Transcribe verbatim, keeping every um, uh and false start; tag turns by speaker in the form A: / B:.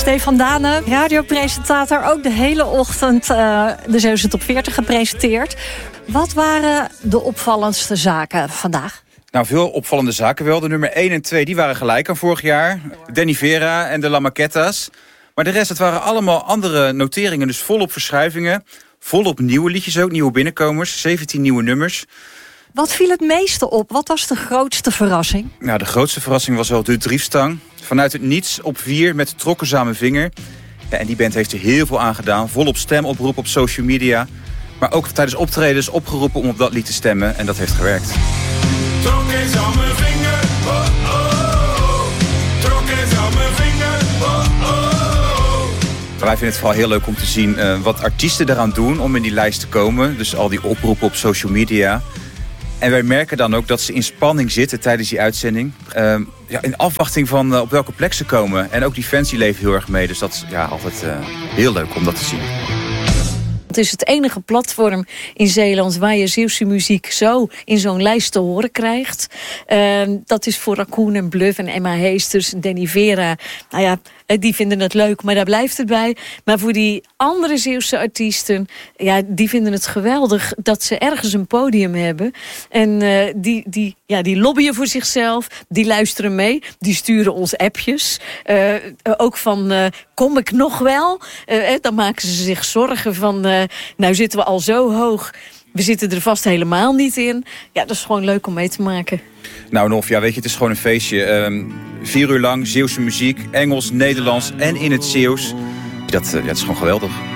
A: Stefan Dane, radiopresentator, ook de hele ochtend uh, de Zeeuwse Top veertig gepresenteerd. Wat waren de opvallendste zaken vandaag?
B: Nou, veel opvallende zaken wel. De nummer één en twee die waren gelijk aan vorig jaar. Danny Vera en de La Maquetas. Maar de rest, het waren allemaal andere noteringen. Dus volop verschuivingen. Volop nieuwe liedjes ook, nieuwe binnenkomers. zeventien nieuwe nummers.
A: Wat viel het meeste op? Wat was de grootste verrassing?
B: Nou, de grootste verrassing was wel de driefstang. Vanuit het niets op vier met trokken samen vinger. Ja, en die band heeft er heel veel aan gedaan. Volop stemoproep op social media. Maar ook tijdens optredens opgeroepen om op dat lied te stemmen. En dat heeft gewerkt.
C: Trok eens aan mijn vinger, oh oh. Trok eens aan mijn vinger, oh oh.
B: Wij vinden het vooral heel leuk om te zien uh, wat artiesten eraan doen om in die lijst te komen. Dus al die oproepen op social media. En wij merken dan ook dat ze in spanning zitten tijdens die uitzending. Uh, ja, in afwachting van uh, op welke plek ze komen. En ook die fans die leven heel erg mee. Dus dat is ja, altijd uh, heel leuk om dat te zien.
D: Het is het enige platform in Zeeland waar je Zeeuwse muziek zo in zo'n lijst te horen krijgt. Uh, dat is voor Raccoon en Bluff en Emma Heesters, Danny Vera. Nou ja, die vinden het leuk, maar daar blijft het bij. Maar voor die andere Zeeuwse artiesten, ja, die vinden het geweldig dat ze ergens een podium hebben. En uh, die, die, ja, die lobbyen voor zichzelf, die luisteren mee, die sturen ons appjes. Uh, ook van, uh, kom ik nog wel? Uh, dan maken ze zich zorgen van, uh, nou zitten we al zo hoog. We zitten er vast helemaal niet in. Ja, dat is gewoon leuk om mee te maken.
B: Nou, Nof, ja, weet je, het is gewoon een feestje. Um, vier uur lang Zeeuwse muziek, Engels, Nederlands en in het Zeeuws. Dat, uh, ja, dat is gewoon geweldig.